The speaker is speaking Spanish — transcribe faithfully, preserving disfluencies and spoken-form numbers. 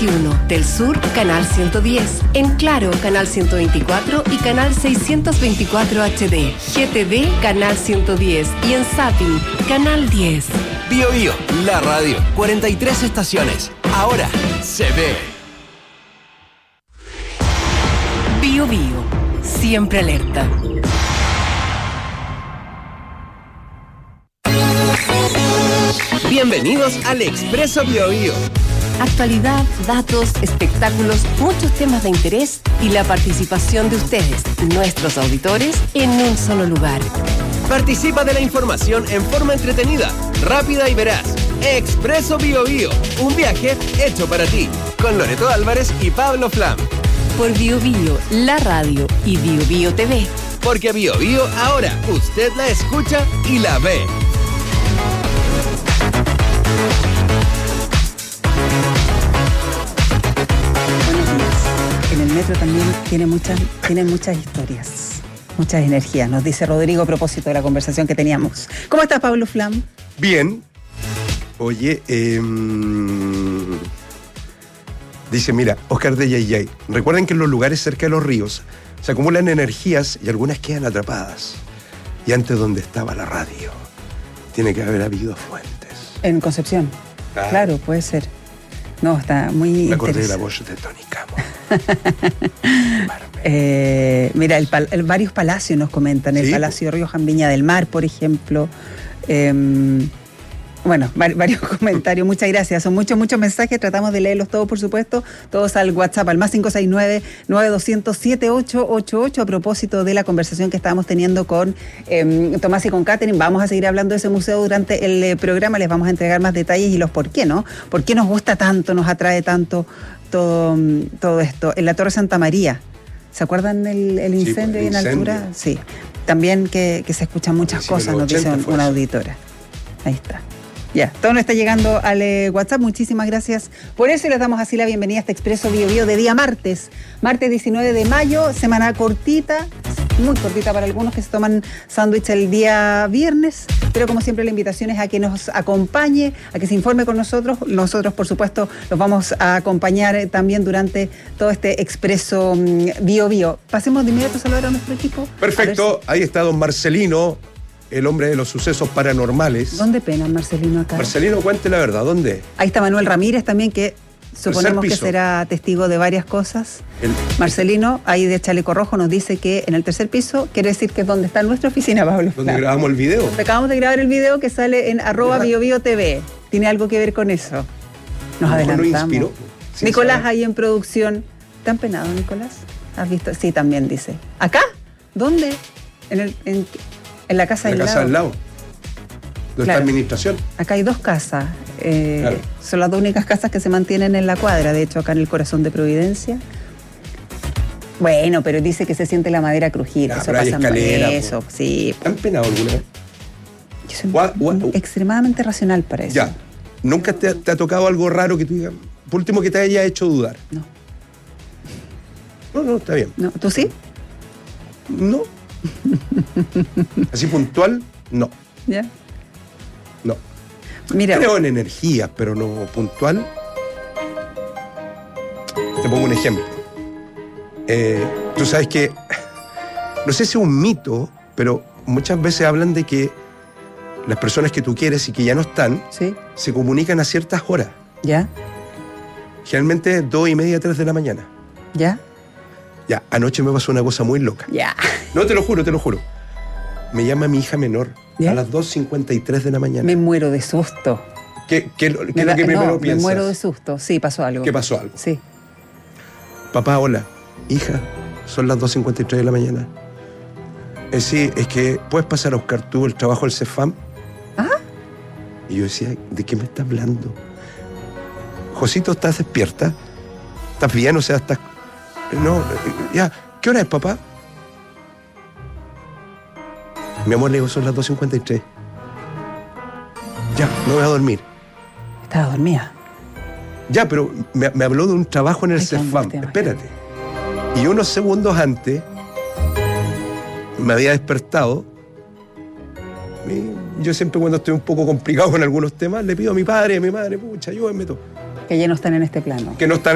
veintiuno, del Sur, canal ciento diez, en Claro, canal ciento veinticuatro y canal seiscientos veinticuatro H D, G T V, canal ciento diez y en Zapping, canal diez. Bio Bio, la radio, cuarenta y tres estaciones, ahora se ve. Bio Bio, siempre alerta. Bienvenidos al Expreso Bio Bio. Actualidad, datos, espectáculos, muchos temas de interés y la participación de ustedes, nuestros auditores, en un solo lugar. Participa de la información en forma entretenida, rápida y veraz. Expreso Bio Bio, un viaje hecho para ti, con Loreto Álvarez y Pablo Flam. Por Bio Bio, la radio y Bio Bio T V. Porque Bio Bio ahora usted la escucha y la ve. En el metro también tiene muchas, tiene muchas historias, muchas energías, nos dice Rodrigo a propósito de la conversación que teníamos. ¿Cómo estás, Pablo Flam? Bien. Oye, eh, dice, mira, Oscar de Yayay, recuerden que en los lugares cerca de los ríos se acumulan energías y algunas quedan atrapadas. Y antes donde estaba la radio, tiene que haber habido fuentes. En Concepción. Ah. Claro, puede ser. No, está muy Me acordé de la interesante. voz de Tony Camo. eh, mira, el pal- el, varios palacios nos comentan. El Sí, Palacio Rioja en Viña del Mar, por ejemplo. Eh, bueno, var- varios comentarios. Muchas gracias. Son muchos, muchos mensajes. Tratamos de leerlos todos, por supuesto. Todos al WhatsApp, al más cinco seis nueve, nueve dos cero cero, siete ocho ocho ocho. A propósito de la conversación que estábamos teniendo con eh, Tomás y con Catherine. Vamos a seguir hablando de ese museo durante el eh, programa. Les vamos a entregar más detalles y los por qué, ¿no? ¿Por qué nos gusta tanto, nos atrae tanto todo, todo esto? En la Torre Santa María, ¿se acuerdan el, el Sí, incendio pues, ahí en el incendio. altura? Sí. También que, que se escuchan muchas Sí, cosas, en los nos dice ochenta fue una eso. auditora. Ahí está. Ya, todo nos está llegando al eh, WhatsApp. Muchísimas gracias por eso y les damos así la bienvenida a este Expreso Bio Bio de día martes. Martes diecinueve de mayo, semana cortita, muy cortita para algunos que se toman sándwich el día viernes, pero como siempre la invitación es a que nos acompañe, a que se informe con nosotros. Nosotros, por supuesto, los vamos a acompañar eh, también durante todo este Expreso mm, Bio Bio. Pasemos de inmediato a saludar a nuestro equipo. Perfecto, ahí está don Marcelino, el hombre de los sucesos paranormales. ¿Dónde pena Marcelino acá? Marcelino, cuente la verdad, ¿dónde? Ahí está Manuel Ramírez también, que suponemos que piso. será testigo de varias cosas. El- Marcelino, ahí de Chaleco Rojo, nos dice que en el tercer piso, quiere decir que es donde está nuestra oficina, Pablo. ¿Dónde Claro. grabamos el video? Acabamos de grabar el video que sale en arroba Bio Bio T V. ¿Tiene algo que ver con eso? Nos No, adelantamos. no inspiró. Sin Nicolás saber. ahí en producción. ¿Te han penado, Nicolás? ¿Has visto? Sí, también dice. ¿Acá? ¿Dónde? En, el, en, en la casa En la del casa lado. al lado. ¿Dónde Claro. está administración? Acá hay dos casas. eh, Claro. Son las dos únicas casas que se mantienen en la cuadra. De hecho, acá en el corazón de Providencia. Bueno, pero dice que se siente la madera crujir. Ya, eso pero hay pasa escalera, eso, sí. ¿Te han penado alguna vez? Yo soy Gua- gua- extremadamente racional para eso. Ya. ¿Nunca te, te ha tocado algo raro que tú digas? Por último, que te haya hecho dudar. No, No, no, está bien. no. ¿Tú sí? No. Así puntual, no. ¿Ya? No. Mira, Creo en energías, pero no puntual. Te pongo un ejemplo. Eh, tú sabes que, no sé si es un mito, pero muchas veces hablan de que las personas que tú quieres y que ya no están, sí, se comunican a ciertas horas. ya, Generalmente dos y media, tres de la mañana. ya, Ya, anoche me pasó una cosa muy loca. ya. No, te lo juro, te lo juro. Me llama mi hija menor ¿Ya? a las dos cincuenta y tres de la mañana. Me muero de susto. ¿Qué, qué, qué Me es lo da- que primero no, me piensas? muero de susto. Sí, pasó algo. ¿Qué pasó algo? Sí. Papá, hola. Hija, son las dos cincuenta y tres de la mañana. Eh, sí, es que puedes pasar a buscar tú el trabajo del Cefam. ¿Ah? Y yo decía, ¿de qué me estás hablando? Josito, ¿estás despierta? ¿Estás bien? O sea, estás... No, eh, ya. ¿Qué hora es, papá? Mi amor, le digo, son las dos cincuenta y tres. Ya, me voy a dormir. Estaba dormida. Ya, pero me, me habló de un trabajo en el Ay, qué Cefam. angustia, Espérate. Y unos segundos antes me había despertado. Y yo siempre cuando estoy un poco complicado con algunos temas, le pido a mi padre y a mi madre, pucha, ayúdenme todo. Que ya no están en este plano. Que no están